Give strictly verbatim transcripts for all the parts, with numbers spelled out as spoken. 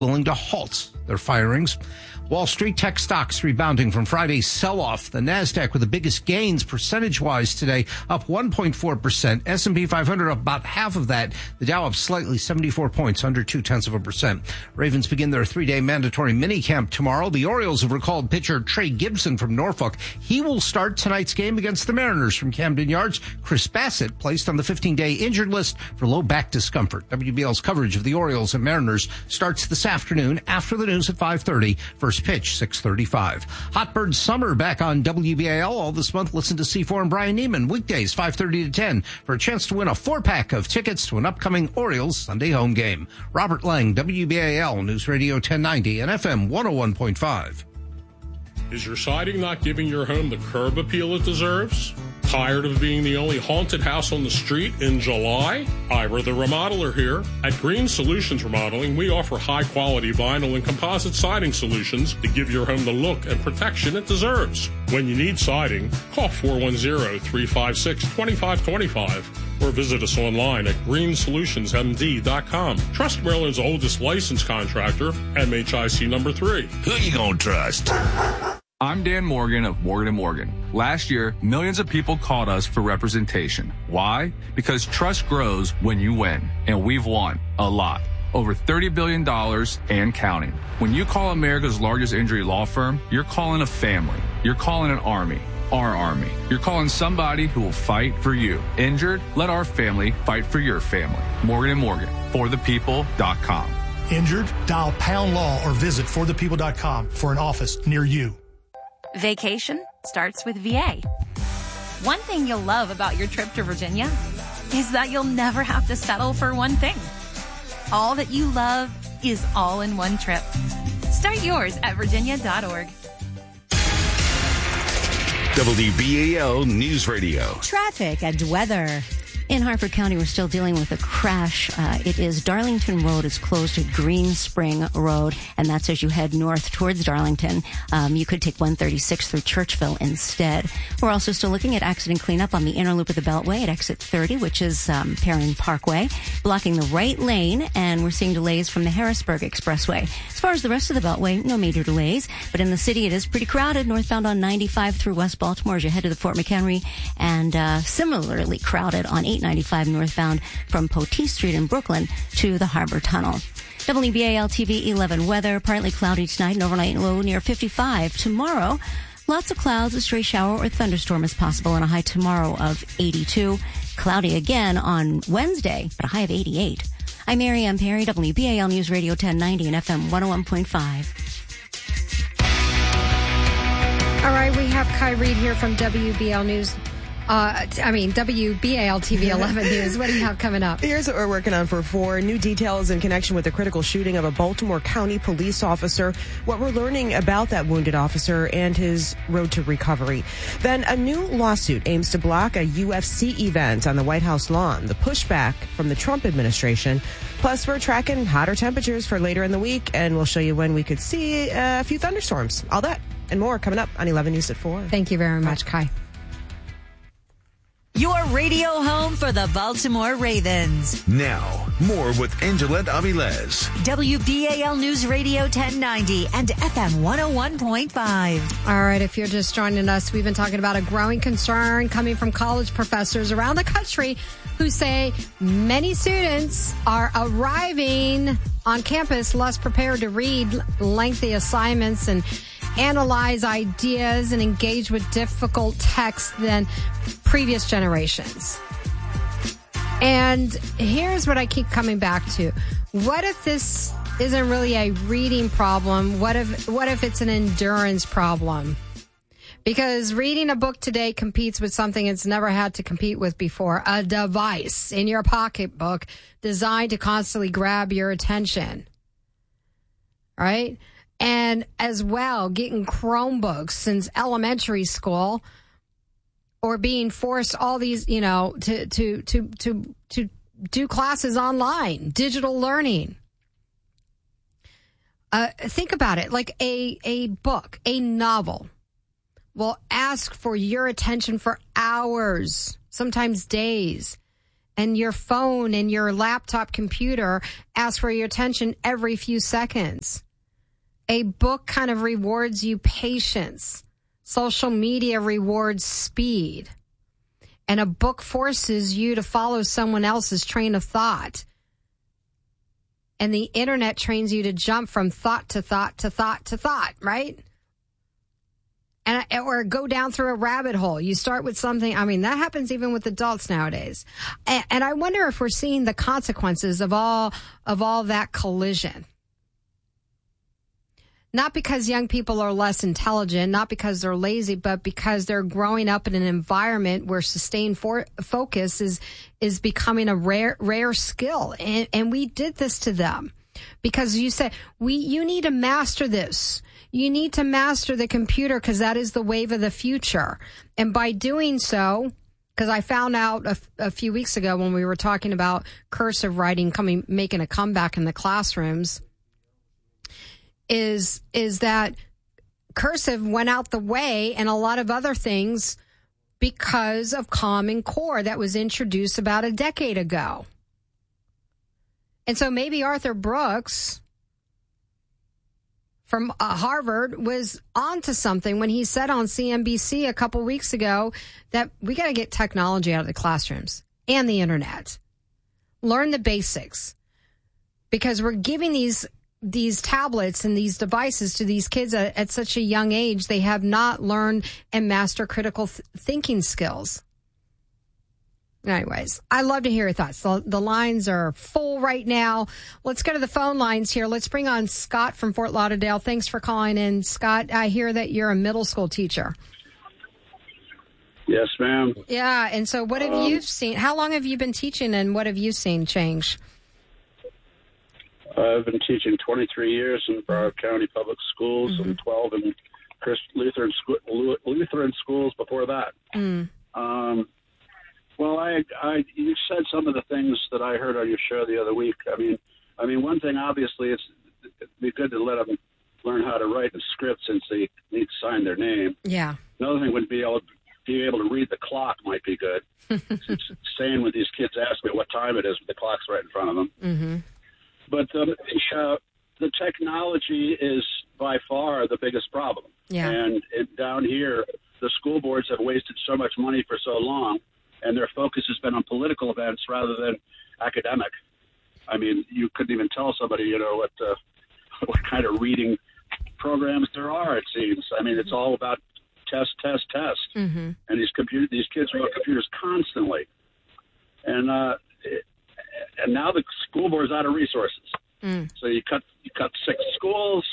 willing to halt their firings. Wall Street tech stocks rebounding from Friday's sell-off. The NASDAQ with the biggest gains percentage-wise today, up one point four percent. S and P five hundred up about half of that. The Dow up slightly, seventy-four points, under two-tenths of a percent. Ravens begin their three-day mandatory minicamp tomorrow. The Orioles have recalled pitcher Trey Gibson from Norfolk. He will start tonight's game against the Mariners from Camden Yards. Chris Bassett placed on the fifteen-day injured list for low back discomfort. W B L's coverage of the Orioles and Mariners starts this afternoon after the news at five thirty. First pitch, six thirty-five. Hotbird Summer back on W B A L all this month. Listen to C four and Brian Neiman weekdays, five thirty to ten, for a chance to win a four-pack of tickets to an upcoming Orioles Sunday home game. Robert Lang, W B A L News Radio ten ninety and F M one oh one point five. Is your siding not giving your home the curb appeal it deserves? Tired of being the only haunted house on the street in July? Ira the Remodeler here. At Green Solutions Remodeling, we offer high-quality vinyl and composite siding solutions to give your home the look and protection it deserves. When you need siding, call four one zero, three five six, two five two five or visit us online at green solutions m d dot com. Trust Maryland's oldest licensed contractor, M H I C number three. Who you gonna trust? I'm Dan Morgan of Morgan and Morgan. Last year, millions of people called us for representation. Why? Because trust grows when you win, and we've won a lot. Over thirty billion dollars and counting. When you call America's largest injury law firm, you're calling a family. You're calling an army. Our army. You're calling somebody who will fight for you. Injured? Let our family fight for your family. Morgan and Morgan. for the people dot com. Injured? Dial pound law or visit for the people dot com for an office near you. Vacation starts with V A. One thing you'll love about your trip to Virginia is that you'll never have to settle for one thing. All that you love is all in one trip. Start yours at virginia dot org. W B A L News Radio. Traffic and weather. In Harford County, we're still dealing with a crash. Uh, it is Darlington Road is closed at Green Spring Road, and that's as you head north towards Darlington. Um, you could take one thirty-six through Churchville instead. We're also still looking at accident cleanup on the inner loop of the Beltway at exit thirty, which is um, Perrin Parkway, blocking the right lane, and we're seeing delays from the Harrisburg Expressway. As far as the rest of the Beltway, no major delays, but in the city it is pretty crowded northbound on ninety-five through West Baltimore as you head to the Fort McHenry, and uh, similarly crowded on eight ninety-five northbound from Poteet Street in Brooklyn to the Harbor Tunnel. W B A L T V eleven weather, partly cloudy tonight, an overnight low near fifty-five. Tomorrow, lots of clouds, a stray shower or thunderstorm is possible, and a high tomorrow of eighty-two. Cloudy again on Wednesday, but a high of eighty-eight. I'm Mary Ann Perry, W B A L News Radio ten ninety and F M one oh one point five. All right, we have Kai Reed here from W B L News. Uh, I mean, W B A L T V eleven News. What do you have coming up? Here's what we're working on for four. New details in connection with the critical shooting of a Baltimore County police officer. What we're learning about that wounded officer and his road to recovery. Then a new lawsuit aims to block a U F C event on the White House lawn. The pushback from the Trump administration. Plus, we're tracking hotter temperatures for later in the week, and we'll show you when we could see a few thunderstorms. All that and more coming up on eleven News at four. Thank you very much, Kai. Your radio home for the Baltimore Ravens. Now, more with Angelette Avilés. W B A L News Radio ten ninety and F M one oh one point five. All right, if you're just joining us, we've been talking about a growing concern coming from college professors around the country who say many students are arriving on campus less prepared to read lengthy assignments and analyze ideas and engage with difficult texts than previous generations. And here's what I keep coming back to. What if this isn't really a reading problem? What if, what if it's an endurance problem? Because reading a book today competes with something it's never had to compete with before, a device in your pocketbook designed to constantly grab your attention. Right? And as well, getting Chromebooks since elementary school, or being forced all these, you know, to to to to to do classes online, digital learning. Uh, think about it, like a a book, a novel will ask for your attention for hours, sometimes days. and your phone and your laptop computer ask for your attention every few seconds. A book kind of rewards you patience. Social media rewards speed. And a book forces you to follow someone else's train of thought. And the internet trains you to jump from thought to thought to thought to thought, right? And or go down through a rabbit hole. You start with something. I mean, that happens even with adults nowadays. And, and I wonder if we're seeing the consequences of all of all that collision. Not because young people are less intelligent, not because they're lazy, but because they're growing up in an environment where sustained for, focus is is becoming a rare rare skill. And, and we did this to them because you said, we you need to master this. You need to master the computer because that is the wave of the future. And by doing so, because I found out a, a few weeks ago when we were talking about cursive writing coming making a comeback in the classrooms, is is that cursive went out the way and a lot of other things because of Common Core that was introduced about a decade ago. And so maybe Arthur Brooks from uh, Harvard was onto something when he said on C N B C a couple weeks ago that we got to get technology out of the classrooms and the internet. Learn the basics because we're giving these these tablets and these devices to these kids at, at such a young age. They have not learned and master critical th- thinking skills. Anyways, I love to hear your thoughts. The, the lines are full right now. Let's go to the phone lines here. Let's bring on Scott from Fort Lauderdale. Thanks for calling in. Scott, I hear that you're a middle school teacher. Yes, ma'am. Yeah, and so what have um, you seen? How long have you been teaching and what have you seen change? I've been teaching twenty-three years in Broward County Public Schools mm-hmm. and twelve in Christ Lutheran, Lutheran schools before that. Mm. Um, well, I, I, you said some of the things that I heard on your show the other week. I mean, I mean, one thing obviously it's it'd be good to let them learn how to write the script since they need to sign their name. Yeah. Another thing would be able to be able to read the clock might be good. It's saying when these kids ask me what time it is, but the clock's right in front of them. Mm-hmm. But um, uh, the technology is by far the biggest problem. Yeah. And it, down here, the school boards have wasted so much money for so long, and their focus has been on political events rather than academic. I mean, you couldn't even tell somebody, you know, what uh, what kind of reading programs there are, it seems. I mean, it's all about test, test, test. Mm-hmm. And these computer, these kids are on computers constantly. And uh, it, and now the school board's out of resources. Mm. So you cut you cut six schools,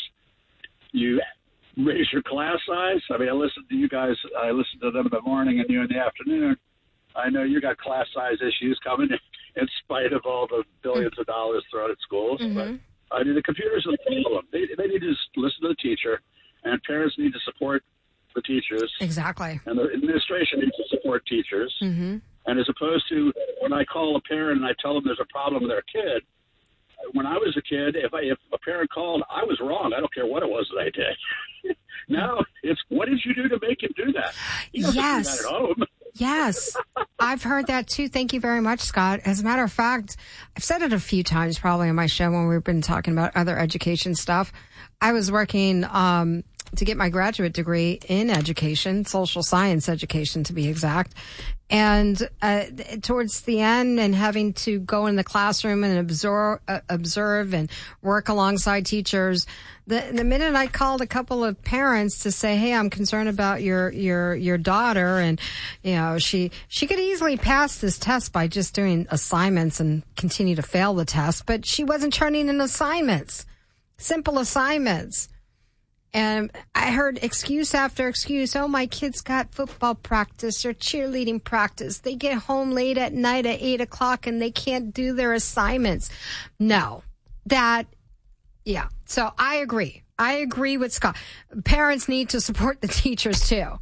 you raise your class size. I mean, I listen to you guys. I listen to them in the morning and you in the afternoon. I know you got class size issues coming in spite of all the billions mm. of dollars thrown at schools. Mm-hmm. But I mean, the computers are the problem. They, they need to just listen to the teacher, and parents need to support the teachers. Exactly. And the administration needs to support teachers. Mm-hmm. And as opposed to when I call a parent and I tell them there's a problem with their kid, when I was a kid, if I, if a parent called, I was wrong. I don't care what it was that I did. Now it's, what did you do to make him do that? He doesn't yes. do that at home. Yes. I've heard that too. Thank you very much, Scott. As a matter of fact, I've said it a few times probably on my show when we've been talking about other education stuff. I was working um, to get my graduate degree in education, social science education to be exact. And uh, towards the end and having to go in the classroom and observe, uh, observe and work alongside teachers, the, the minute I called a couple of parents to say, hey, I'm concerned about your, your, your daughter. And, you know, she, she could easily pass this test by just doing assignments and continue to fail the test, but she wasn't turning in assignments, simple assignments. And I heard excuse after excuse. Oh, my kids got football practice or cheerleading practice. They get home late at night at eight o'clock and they can't do their assignments. No, that, yeah. So I agree. I agree with Scott. Parents need to support the teachers too.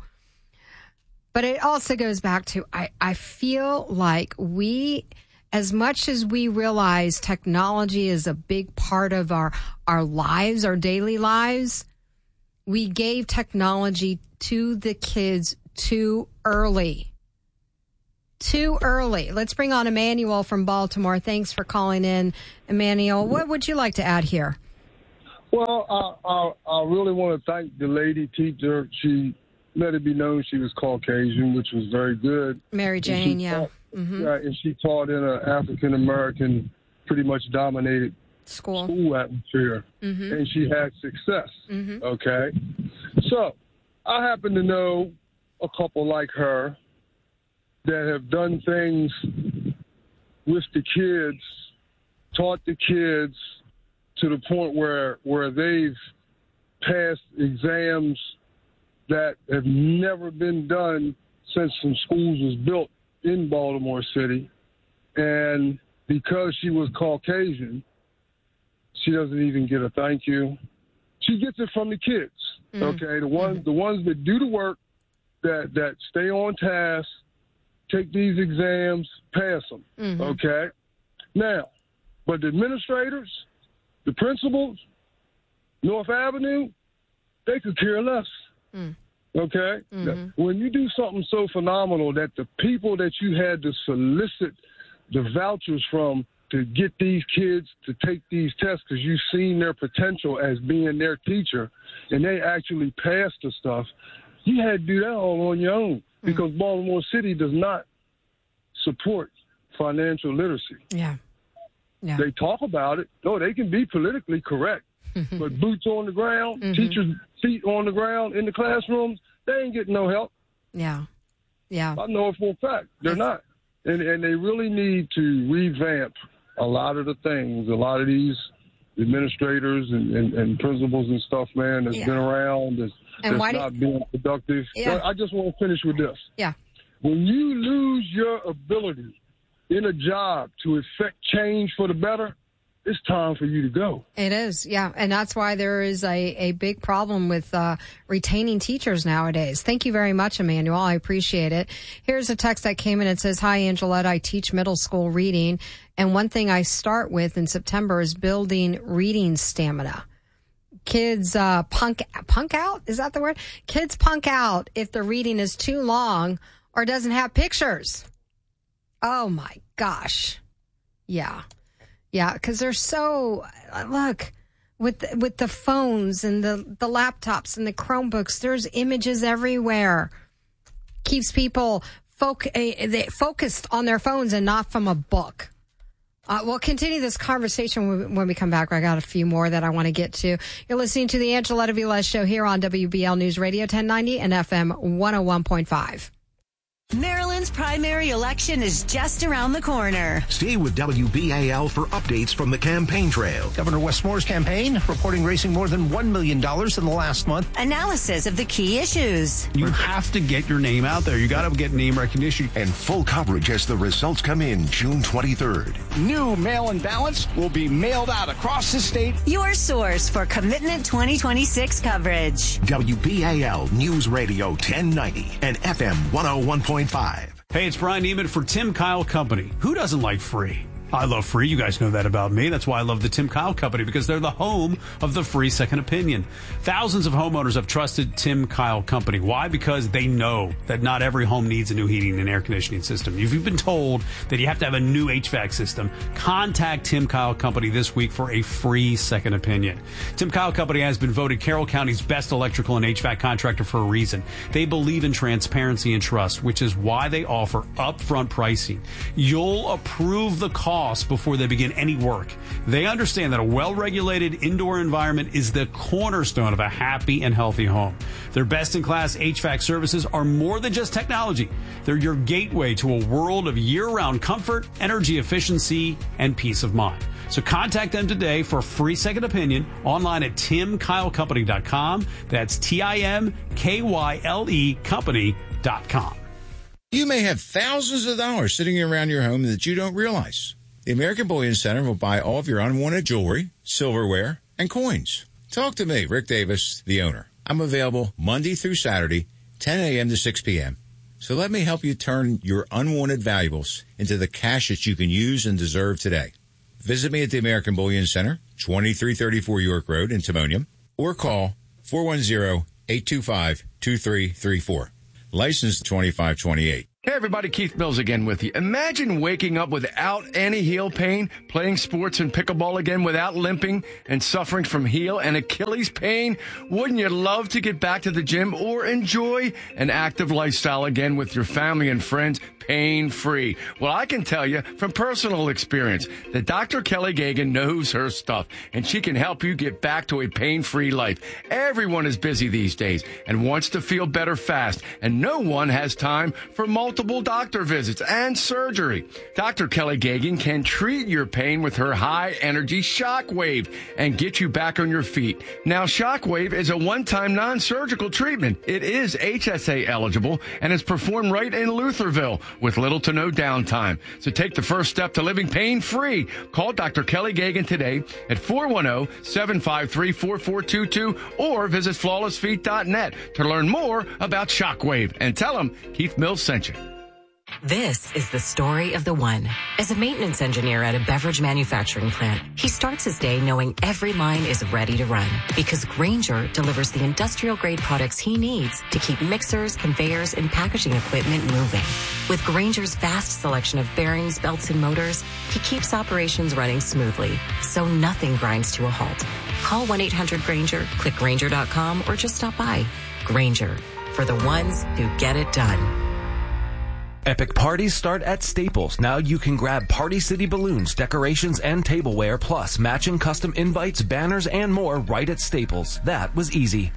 But it also goes back to, I, I feel like we, as much as we realize technology is a big part of our, our lives, our daily lives, we gave technology to the kids too early. too early. Let's bring on Emmanuel from Baltimore. Thanks for calling in, Emmanuel. What would you like to add here? Well, I, I, I really want to thank the lady teacher. She let it be known she was Caucasian, which was very good. Mary Jane, yeah. Taught, mm-hmm. yeah. And she taught in an African-American, pretty much dominated school, school atmosphere, mm-hmm. and she had success, mm-hmm. okay? So I happen to know a couple like her that have done things with the kids, taught the kids to the point where where they've passed exams that have never been done since some schools was built in Baltimore City. And because she was Caucasian, she doesn't even get a thank you. She gets it from the kids, mm-hmm. okay? The ones, mm-hmm. the ones that do the work, that, that stay on task, take these exams, pass them, mm-hmm. okay? Now, but the administrators, the principals, North Avenue, they could care less, mm. okay? Mm-hmm. When you do something so phenomenal that the people that you had to solicit the vouchers from to get these kids to take these tests because you've seen their potential as being their teacher, and they actually passed the stuff, you had to do that all on your own because mm. Baltimore City does not support financial literacy. Yeah. Yeah. They talk about it. No, they can be politically correct, but boots on the ground, mm-hmm. teachers' feet on the ground in the classrooms, they ain't getting no help. Yeah. Yeah. I know it for a fact. They're not. And and they really need to revamp a lot of the things, a lot of these administrators and, and, and principals and stuff, man, that's yeah. been around, that's, that's not do, being productive. Yeah. I just want to finish with this. Yeah. When you lose your ability in a job to effect change for the better, it's time for you to go. It is, yeah. And that's why there is a, a big problem with uh, retaining teachers nowadays. Thank you very much, Emmanuel. I appreciate it. Here's a text that came in. It says, hi, Angelette. I teach middle school reading. And one thing I start with in September is building reading stamina. Kids uh, punk punk out? Is that the word? Kids punk out if the reading is too long or doesn't have pictures. Oh, my gosh. Yeah. Yeah, because they're so, look, with the, with the phones and the, the laptops and the Chromebooks, there's images everywhere. Keeps people foc- uh, they focused on their phones and not from a book. Uh, we'll continue this conversation when we, when we come back. I got a few more that I want to get to. You're listening to the Angelette Vilez Show here on W B L News Radio ten ninety and F M one oh one point five. Maryland's primary election is just around the corner. Stay with W B A L for updates from the campaign trail. Governor Wes Moore's campaign reporting raising more than one million dollars in the last month. Analysis of the key issues. You have to get your name out there. You got to get name recognition. And full coverage as the results come in June twenty-third. New mail-in ballots will be mailed out across the state. Your source for Commitment twenty twenty-six coverage. W B A L News Radio ten ninety and F M one oh one point five. Hey, it's Brian Neiman for Tim Kyle Company. Who doesn't like free? I love free. You guys know that about me. That's why I love the Tim Kyle Company, because they're the home of the free second opinion. Thousands of homeowners have trusted Tim Kyle Company. Why? Because they know that not every home needs a new heating and air conditioning system. If you've been told that you have to have a new H V A C system, contact Tim Kyle Company this week for a free second opinion. Tim Kyle Company has been voted Carroll County's best electrical and H V A C contractor for a reason. They believe in transparency and trust, which is why they offer upfront pricing. You'll approve the cost before they begin any work. They understand that a well-regulated indoor environment is the cornerstone of a happy and healthy home. Their best-in-class H V A C services are more than just technology. They're your gateway to a world of year-round comfort, energy efficiency, and peace of mind. So contact them today for a free second opinion online at tim kyle company dot com. That's T I M K Y L E company dot com. You may have thousands of dollars sitting around your home that you don't realize. The American Bullion Center will buy all of your unwanted jewelry, silverware, and coins. Talk to me, Rick Davis, the owner. I'm available Monday through Saturday, ten a.m. to six p.m. So let me help you turn your unwanted valuables into the cash that you can use and deserve today. Visit me at the American Bullion Center, twenty-three thirty-four York Road in Timonium, or call four one zero, eight two five, two three three four. License twenty-five twenty-eight. Hey everybody, Keith Mills again with you. Imagine waking up without any heel pain, playing sports and pickleball again without limping and suffering from heel and Achilles pain. Wouldn't you love to get back to the gym or enjoy an active lifestyle again with your family and friends pain-free? Well, I can tell you from personal experience that Doctor Kelly Gagan knows her stuff and she can help you get back to a pain-free life. Everyone is busy these days and wants to feel better fast, and no one has time for multiple Multiple doctor visits and surgery. Doctor Kelly Gagan can treat your pain with her high-energy Shockwave and get you back on your feet. Now, Shockwave is a one-time non-surgical treatment. It is H S A eligible and is performed right in Lutherville with little to no downtime. So take the first step to living pain-free. Call Doctor Kelly Gagan today at four one zero, seven five three, four four two two or visit flawless feet dot net to learn more about Shockwave and tell them Keith Mills sent you. This is the story of the one. As a maintenance engineer at a beverage manufacturing plant, he starts his day knowing every line is ready to run because Grainger delivers the industrial-grade products he needs to keep mixers, conveyors, and packaging equipment moving. With Grainger's vast selection of bearings, belts, and motors, he keeps operations running smoothly, so nothing grinds to a halt. Call one eight hundred Grainger, click Grainger dot com, or just stop by. Grainger, for the ones who get it done. Epic parties start at Staples. Now you can grab Party City balloons, decorations, and tableware, plus matching custom invites, banners, and more right at Staples. That was easy.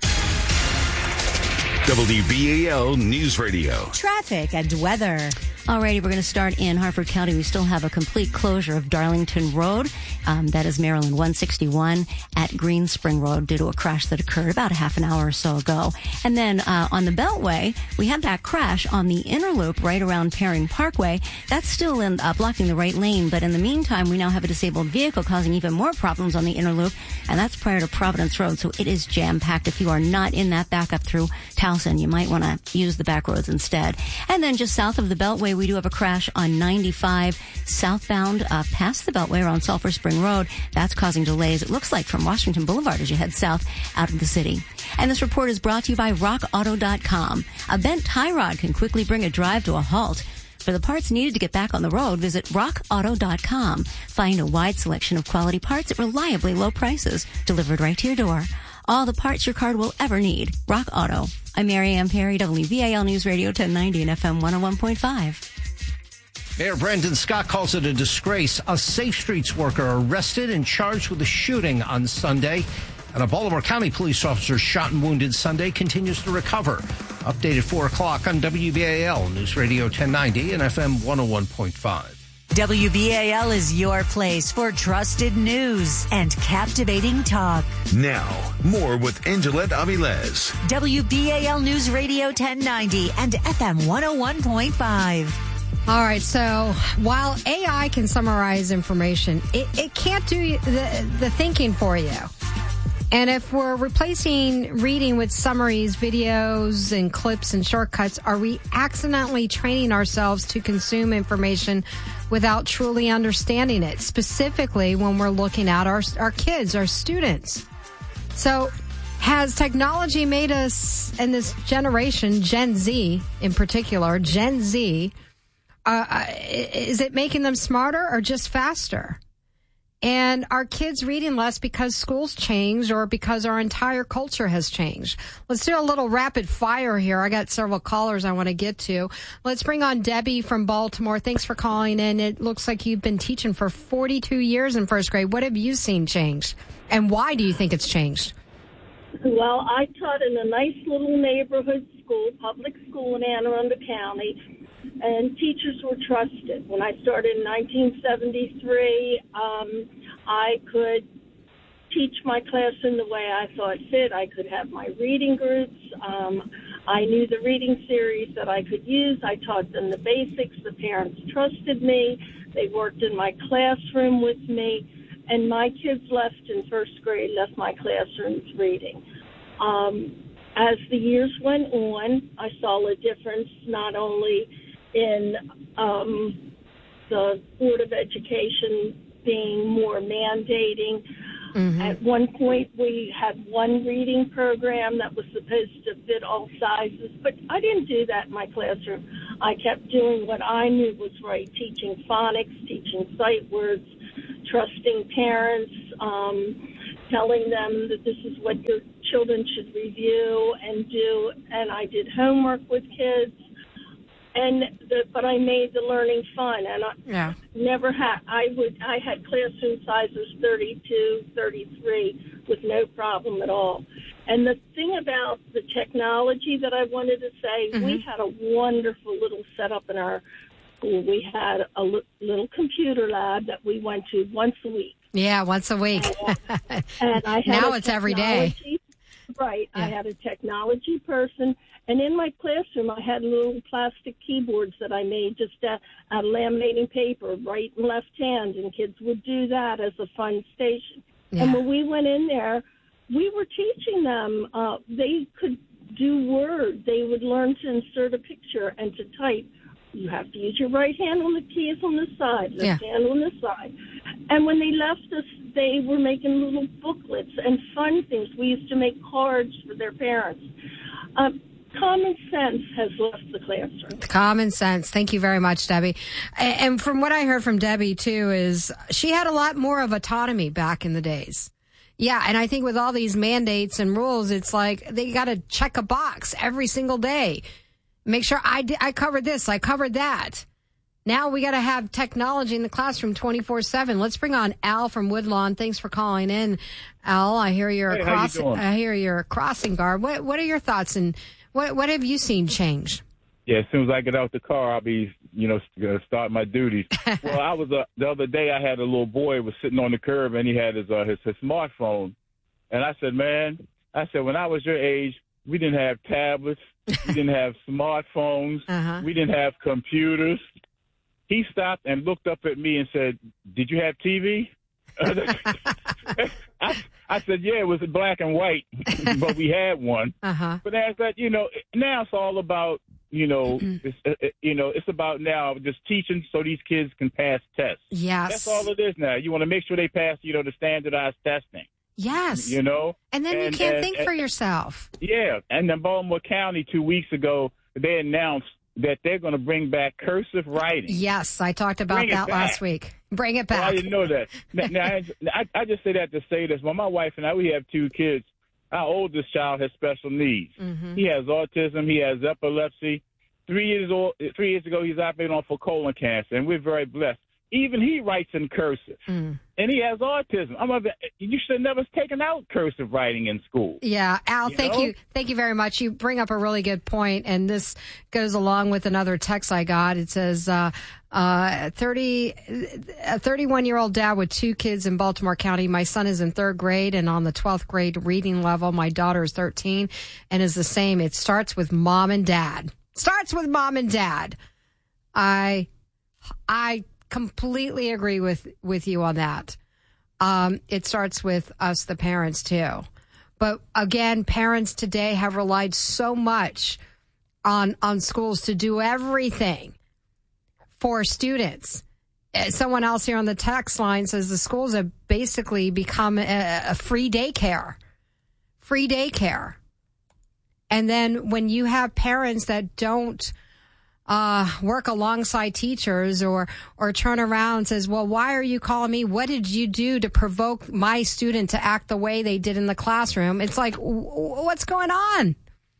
W B A L News Radio. Traffic and weather. Alrighty, we're going to start in Harford County. We still have a complete closure of Darlington Road. Um, that is Maryland one sixty-one at Green Spring Road due to a crash that occurred about a half an hour or so ago. And then uh, on the Beltway, we had that crash on the inner loop right around Paring Parkway. That's still in, uh, blocking the right lane, but in the meantime, we now have a disabled vehicle causing even more problems on the inner loop, and that's prior to Providence Road, so it is jam-packed. If you are not in that backup through Towson, you might want to use the back roads instead. And then just south of the Beltway, we do have a crash on ninety-five southbound uh, past the Beltway around Sulphur Spring Road. That's causing delays, it looks like, from Washington Boulevard as you head south out of the city. And this report is brought to you by rock auto dot com. A bent tie rod can quickly bring a drive to a halt. For the parts needed to get back on the road, visit rock auto dot com. Find a wide selection of quality parts at reliably low prices, delivered right to your door. All the parts your car will ever need. Rock Auto. I'm Mary Ann Perry, W B A L News Radio ten ninety and F M one oh one point five. Mayor Brandon Scott calls it a disgrace. A Safe Streets worker arrested and charged with a shooting on Sunday. And a Baltimore County police officer shot and wounded Sunday continues to recover. Update at four o'clock on W B A L News Radio ten ninety and F M one oh one point five. W B A L is your place for trusted news and captivating talk. Now, more with Angela Avilez. W B A L News Radio ten ninety and F M one oh one point five. All right, so while A I can summarize information, it, it can't do the, the thinking for you. And if we're replacing reading with summaries, videos, and clips and shortcuts, are we accidentally training ourselves to consume information without truly understanding it, specifically when we're looking at our, our kids, our students? So has technology made us, in this generation, Gen Z in particular, Gen Z, uh, is it making them smarter or just faster? And are kids reading less because schools changed or because our entire culture has changed? Let's do a little rapid fire here. I got several callers I want to get to. Let's bring on Debbie from Baltimore. Thanks for calling in. It looks like you've been teaching for forty-two years in first grade. What have you seen change? And why do you think it's changed? Well, I taught in a nice little neighborhood school, public school in Anne Arundel County. And teachers were trusted. When I started in nineteen seventy-three, um, I could teach my class in the way I thought fit. I could have my reading groups. Um, I knew the reading series that I could use. I taught them the basics. The parents trusted me. They worked in my classroom with me. And my kids left in first grade, left my classrooms reading. Um, as the years went on, I saw a difference not only in um, the Board of Education being more mandating. Mm-hmm. At one point, we had one reading program that was supposed to fit all sizes, but I didn't do that in my classroom. I kept doing what I knew was right, teaching phonics, teaching sight words, trusting parents, um, telling them that this is what your children should review and do, and I did homework with kids. And the, but I made the learning fun, and I yeah. never had. I would. I had classroom sizes thirty-two, thirty-three with no problem at all. And the thing about the technology that I wanted to say, mm-hmm. we had a wonderful little setup in our school. We had a l- little computer lab that we went to once a week. Yeah, once a week. and, and I had now it's every day. Right. Yeah. I had a technology person. And in my classroom, I had little plastic keyboards that I made just uh, out of laminating paper, right and left hand, and kids would do that as a fun station. Yeah. And when we went in there, we were teaching them. Uh, they could do Word. They would learn to insert a picture and to type. You have to use your right hand on the keys on the side, left yeah. hand on the side. And when they left us, they were making little booklets and fun things. We used to make cards for their parents. Um, Common sense has left the classroom. Common sense. Thank you very much, Debbie. And from what I heard from Debbie, too, is she had a lot more of autonomy back in the days. Yeah, and I think with all these mandates and rules, it's like they got to check a box every single day. Make sure I, did, I covered this, I covered that. Now we got to have technology in the classroom twenty-four seven. Let's bring on Al from Woodlawn. Thanks for calling in, Al. I hear you're hey, a crossing. I hear you're a crossing guard. What What are your thoughts and What what have you seen change? Yeah, as soon as I get out the car, I'll be, you know, going to start my duties. Well, I was uh, the other day. I had a little boy was sitting on the curb, and he had his uh, his, his smartphone. And I said, man, I said, when I was your age, we didn't have tablets, we didn't have smartphones, uh-huh. we didn't have computers. He stopped and looked up at me and said, "Did you have T V?" I, I said, yeah, it was black and white, but we had one. Uh-huh. But as that, you know, now it's all about, you know, mm-hmm. it's, uh, you know, it's about now just teaching so these kids can pass tests. Yes. That's all it is now. You want to make sure they pass, you know, the standardized testing. Yes. You know? And then and, you can't and, think and, for yourself. Yeah. And then Baltimore County two weeks ago, they announced that they're going to bring back cursive writing. Yes, I talked about bring that last week. Bring it back. Well, I didn't know that. now, now I, I just say that to say this. Well, my wife and I, we have two kids. Our oldest child has special needs. Mm-hmm. He has autism. He has epilepsy. Three years old. Three years ago, he's operated on for colon cancer, and we're very blessed. Even he writes in cursive, mm. and he has autism. I'm a, you should have never taken out cursive writing in school. Yeah, Al, you thank know? you, thank you very much. You bring up a really good point, and this goes along with another text I got. It says, uh, uh, thirty, a thirty-one-year-old dad with two kids in Baltimore County. My son is in third grade and on the twelfth grade reading level. My daughter is thirteen and is the same. It starts with mom and dad. Starts with mom and dad. I, I. completely agree with, with you on that. Um, it starts with us, the parents, too. But again, parents today have relied so much on, on schools to do everything for students. Someone else here on the text line says the schools have basically become a, a free daycare. Free daycare. And then when you have parents that don't Uh, work alongside teachers or, or turn around and says, well, why are you calling me? What did you do to provoke my student to act the way they did in the classroom? It's like, what's going on?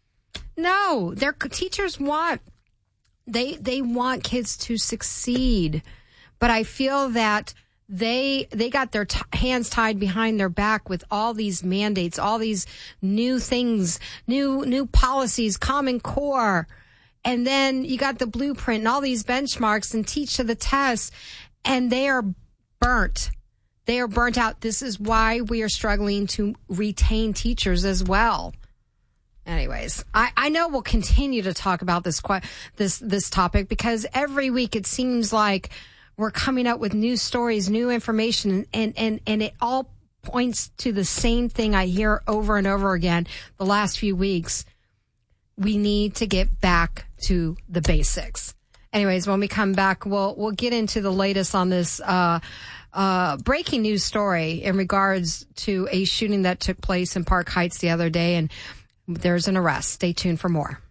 No, their teachers want, they, they want kids to succeed. But I feel that they, they got their t- hands tied behind their back with all these mandates, all these new things, new, new policies, Common Core. And then you got the blueprint and all these benchmarks and teach to the test, and they are burnt. They are burnt out. This is why we are struggling to retain teachers as well. Anyways, I, I know we'll continue to talk about this this this topic because every week it seems like we're coming up with new stories, new information, and, and, and it all points to the same thing I hear over and over again the last few weeks. We need to get back to the basics. Anyways, when we come back, we'll we'll get into the latest on this uh, uh, breaking news story in regards to a shooting that took place in Park Heights the other day, and there's an arrest. Stay tuned for more.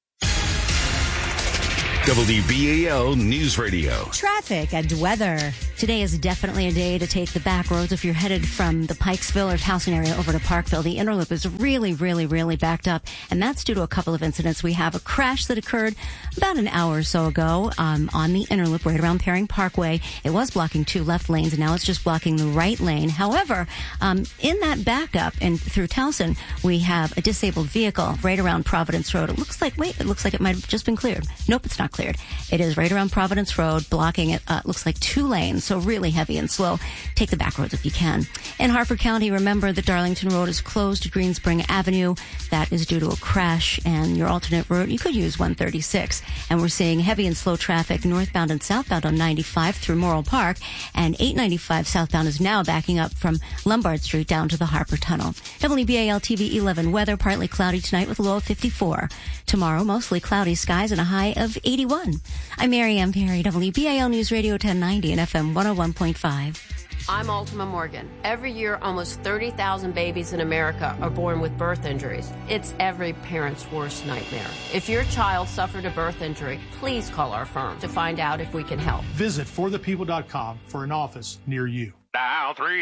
W B A L News Radio. Traffic and weather. Today is definitely a day to take the back roads if you're headed from the Pikesville or Towson area over to Parkville. The inner loop is really, really, really backed up, and that's due to a couple of incidents. We have a crash that occurred about an hour or so ago um, on the inner loop right around Perring Parkway. It was blocking two left lanes, and now it's just blocking the right lane. However, um, in that backup and through Towson, we have a disabled vehicle right around Providence Road. It looks like, wait, it looks like it might have just been cleared. Nope, it's not cleared. It is right around Providence Road, blocking it, uh, looks like two lanes, so really heavy and slow. Take the back roads if you can. In Harford County, remember that Darlington Road is closed to Greenspring Avenue. That is due to a crash, and your alternate route, you could use one thirty-six. And we're seeing heavy and slow traffic northbound and southbound on ninety-five through Morrill Park, and eight ninety-five southbound is now backing up from Lombard Street down to the Harper Tunnel. W B A L T V eleven weather, partly cloudy tonight with a low of fifty-four. Tomorrow, mostly cloudy skies and a high of eighty-one. I'm Mary Ann Perry, W B A L News Radio ten ninety and F M one oh one point five. I'm Ultima Morgan. Every year, almost thirty thousand babies in America are born with birth injuries. It's every parent's worst nightmare. If your child suffered a birth injury, please call our firm to find out if we can help. Visit for the people dot com for an office near you. Dial three